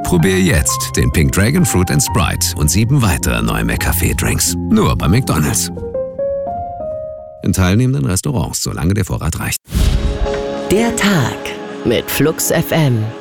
Probier jetzt den Pink Dragon Fruit & Sprite und 7 weitere neue McCafé-Drinks. Nur bei McDonald's. In teilnehmenden Restaurants, solange der Vorrat reicht. Der Tag mit Flux FM.